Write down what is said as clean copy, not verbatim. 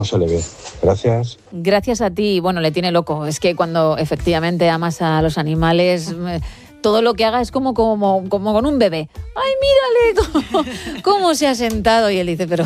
se le ve. Gracias. Gracias a ti. Bueno, le tiene loco. Es que cuando efectivamente amas a los animales, todo lo que haga es como con un bebé. ¡Ay, mírale cómo se ha sentado! Y él dice, pero